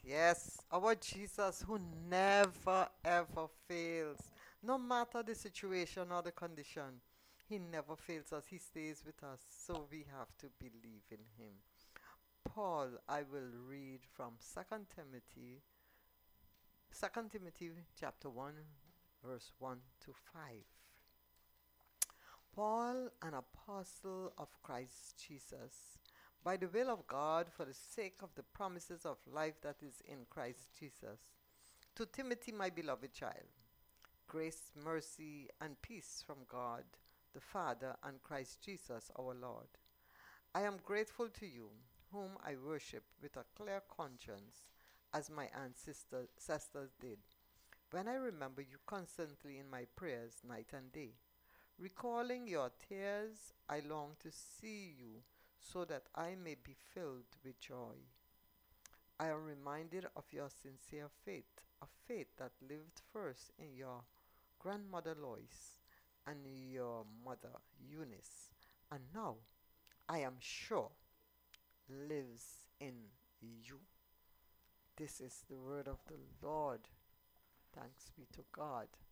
Yes, our Jesus who never ever fails. No matter the situation or the condition, he never fails us. He stays with us. So we have to believe in him. Paul, I will read from Second Timothy chapter 1 verse 1 to 5. Paul, an apostle of Christ Jesus, by the will of God, for the sake of the promises of life that is in Christ Jesus, to Timothy, my beloved child, grace, mercy, and peace from God the Father and Christ Jesus our Lord. I am grateful to you, whom I worship with a clear conscience, as my ancestors did, when I remember you constantly in my prayers night and day. Recalling your tears, I long to see you so that I may be filled with joy. I am reminded of your sincere faith, a faith that lived first in your grandmother Lois and your mother Eunice, and now I am sure lives in you. This is the word of the Lord. Thanks be to God.